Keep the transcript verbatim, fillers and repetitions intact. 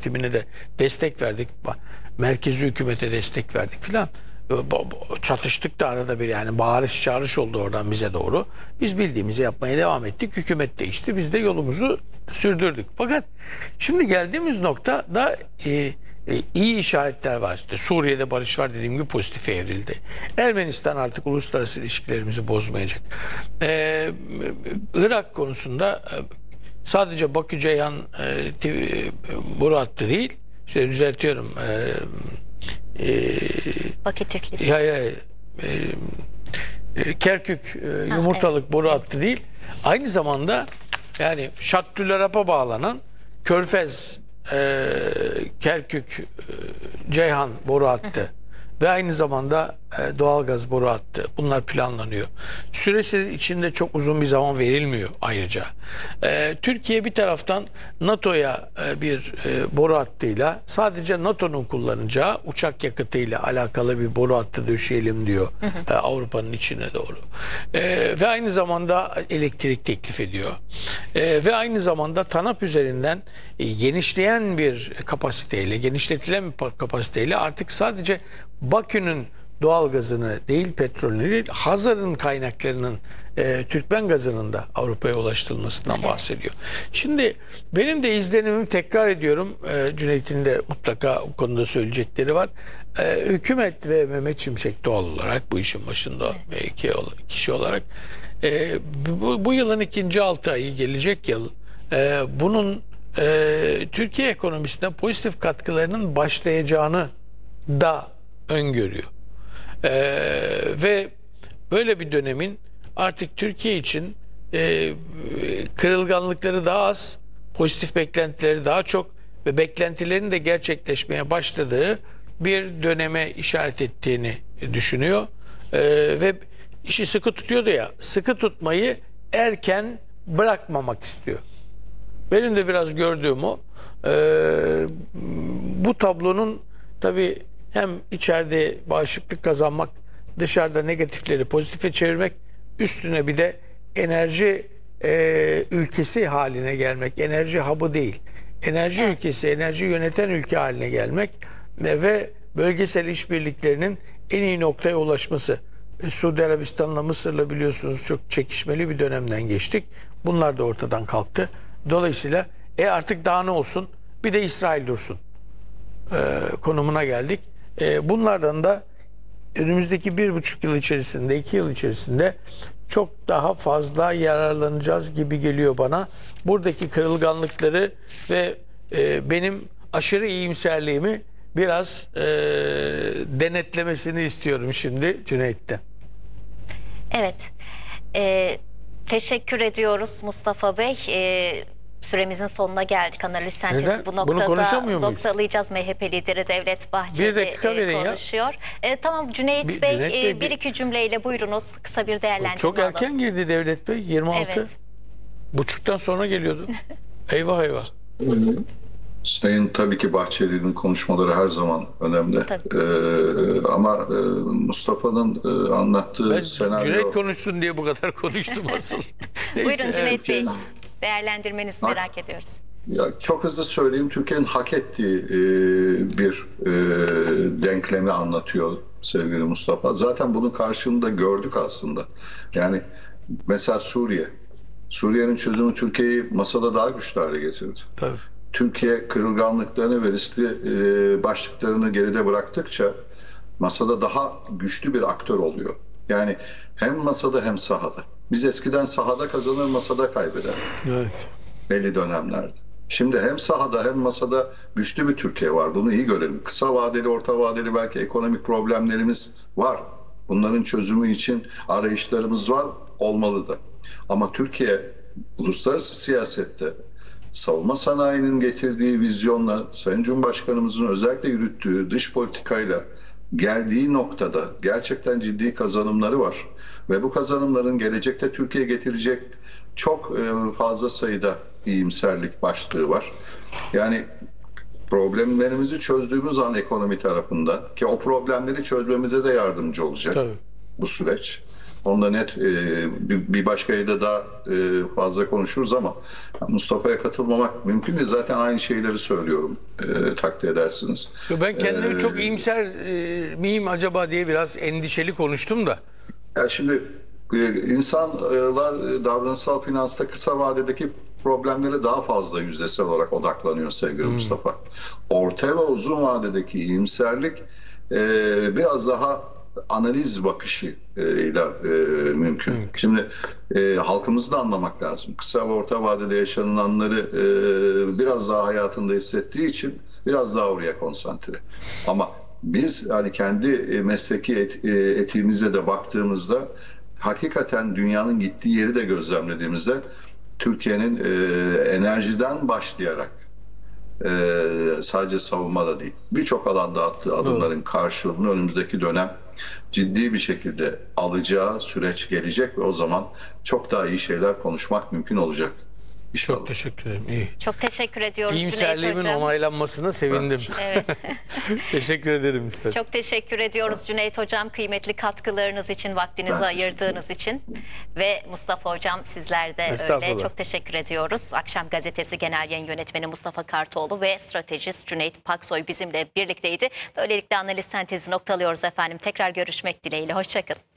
yönetimine de destek verdik. Merkezi hükümete destek verdik filan. Çatıştık da arada bir, yani bağırış çağrış oldu oradan bize doğru. Biz bildiğimizi yapmaya devam ettik. Hükümet değişti. Biz de yolumuzu sürdürdük. Fakat şimdi geldiğimiz noktada e, e, iyi işaretler var. İşte Suriye'de barış var, dediğim gibi pozitife evrildi. Ermenistan artık uluslararası ilişkilerimizi bozmayacak. Ee, Irak konusunda sadece Bakü Ceyhan e, boru hattı değil, işte düzeltiyorum, e, e, Bakü Tiflis. Ya, ya, e, e, Kerkük e, yumurtalık evet. boru hattı değil, aynı zamanda yani Şattülerap'a bağlanan Körfez e, Kerkük e, Ceyhan boru hattı ve aynı zamanda e, doğalgaz boru hattı, bunlar planlanıyor. Süresi içinde çok uzun bir zaman verilmiyor ayrıca. E, Türkiye bir taraftan NATO'ya e, bir e, boru hattıyla, sadece NATO'nun kullanacağı uçak yakıtıyla alakalı bir boru hattı döşeyelim diyor e, Avrupa'nın içine doğru. E, ve aynı zamanda elektrik teklif ediyor. E, ve aynı zamanda TANAP üzerinden e, genişleyen bir kapasiteyle, genişletilen bir kapasiteyle artık sadece Bakü'nün doğal gazını değil, petrolünü değil, Hazar'ın kaynaklarının, e, Türkmen gazının da Avrupa'ya ulaştırılmasından bahsediyor. Şimdi benim de izlenimimi tekrar ediyorum. E, Cüneyt'in de mutlaka bu konuda söyleyecekleri var. E, hükümet ve Mehmet Şimşek doğal olarak bu işin başında iki kişi olarak e, bu, bu yılın ikinci altı ayı, gelecek yıl e, bunun e, Türkiye ekonomisine pozitif katkılarının başlayacağını da öngörüyor. Ee, ve böyle bir dönemin artık Türkiye için e, kırılganlıkları daha az, pozitif beklentileri daha çok ve beklentilerin de gerçekleşmeye başladığı bir döneme işaret ettiğini düşünüyor. Ee, ve işi sıkı tutuyordu ya, sıkı tutmayı erken bırakmamak istiyor. Benim de biraz gördüğüm o. Ee, bu tablonun tabii hem içeride bağışıklık kazanmak, dışarıda negatifleri pozitife çevirmek, üstüne bir de enerji e, ülkesi haline gelmek, enerji hub'ı değil, enerji evet. ülkesi, enerji yöneten ülke haline gelmek ve, ve bölgesel işbirliklerinin en iyi noktaya ulaşması. E, Suudi Arabistan'la, Mısır'la biliyorsunuz çok çekişmeli bir dönemden geçtik. Bunlar da ortadan kalktı. Dolayısıyla e artık daha ne olsun, bir de İsrail dursun e, konumuna geldik. E, bunlardan da önümüzdeki bir buçuk yıl içerisinde, iki yıl içerisinde çok daha fazla yararlanacağız gibi geliyor bana. Buradaki kırılganlıkları ve e, benim aşırı iyimserliğimi biraz e, denetlemesini istiyorum şimdi Cüneyt'ten. Evet. E, teşekkür ediyoruz Mustafa Bey. E, Süremizin sonuna geldik. Analiz sentezi bu noktada noktalayacağız. M H P lideri Devlet Bahçeli e, konuşuyor. E, tamam Cüneyt bir, Bey, Cüneyt Bey e, bir iki cümleyle buyurunuz. Kısa bir değerlendirme Çok erken alalım. Girdi Devlet Bey. yirmi altı. Evet. Buçuktan sonra geliyordu. Eyvah eyvah. Sayın tabii ki Bahçeli'nin konuşmaları her zaman önemli. Ee, ama e, Mustafa'nın e, anlattığı ben senaryo... Cüneyt konuşsun diye bu kadar konuştum asıl. Buyurun Cüneyt Bey. Değerlendirmenizi merak ediyoruz. Ya çok hızlı söyleyeyim. Türkiye'nin hak ettiği e, bir e, denklemi anlatıyor sevgili Mustafa. Zaten bunun karşılığında gördük aslında. Yani mesela Suriye. Suriye'nin çözümü Türkiye'yi masada daha güçlü hale getirdi. Tabii. Türkiye kırılganlıklarını ve riskli e, başlıklarını geride bıraktıkça masada daha güçlü bir aktör oluyor. Yani hem masada hem sahada. Biz eskiden sahada kazanır, masada kaybeder. Evet. Belli dönemlerde. Şimdi hem sahada hem masada güçlü bir Türkiye var. Bunu iyi görelim. Kısa vadeli, orta vadeli belki ekonomik problemlerimiz var. Bunların çözümü için arayışlarımız var, olmalı da. Ama Türkiye uluslararası siyasette savunma sanayinin getirdiği vizyonla, Sayın Cumhurbaşkanımızın özellikle yürüttüğü dış politikayla geldiği noktada gerçekten ciddi kazanımları var. Ve bu kazanımların gelecekte Türkiye'ye getirecek çok fazla sayıda iyimserlik başlığı var. Yani problemlerimizi çözdüğümüz an ekonomi tarafında, ki o problemleri çözmemize de yardımcı olacak Tabii. bu süreç. Onda net e, bir, bir başka yerde daha e, fazla konuşuruz ama Mustafa'ya katılmamak mümkün değil. Zaten aynı şeyleri söylüyorum. E, takdir edersiniz. Ben kendimi Ee, çok iyimser e, miyim acaba diye biraz endişeli konuştum da. Ya şimdi e, insanlar davranışsal finansta kısa vadedeki problemlere daha fazla yüzdesel olarak odaklanıyor sevgili Hmm. Mustafa. Orta ve uzun vadedeki iyimserlik e, biraz daha analiz bakışı e, ile e, mümkün. Mümkün. Şimdi e, halkımızı da anlamak lazım. Kısa ve orta vadede yaşanılanları e, biraz daha hayatında hissettiği için biraz daha oraya konsantre. Ama biz hani kendi e, mesleki et, e, etiğimize de baktığımızda hakikaten dünyanın gittiği yeri de gözlemlediğimizde Türkiye'nin e, enerjiden başlayarak e, sadece savunma da değil birçok alanda attığı adımların karşılığını önümüzdeki dönem ciddi bir şekilde alacağı süreç gelecek ve o zaman çok daha iyi şeyler konuşmak mümkün olacak. İnşallah. Çok teşekkür ederim. İyi. Çok teşekkür ediyoruz Cüneyt İyimserliğimin Hocam. onaylanmasına sevindim. Evet. Teşekkür ederim Üstad. Çok teşekkür ediyoruz Cüneyt Hocam, kıymetli katkılarınız için, vaktinizi Ben ayırdığınız için. Ve Mustafa Hocam, sizler de öyle. Estağfurullah. Çok teşekkür ediyoruz. Akşam Gazetesi Genel Yayın Yönetmeni Mustafa Kartoğlu ve stratejist Cüneyt Paksoy bizimle birlikteydi. Böylelikle analiz sentezi noktalıyoruz efendim. Tekrar görüşmek dileğiyle. Hoşçakalın.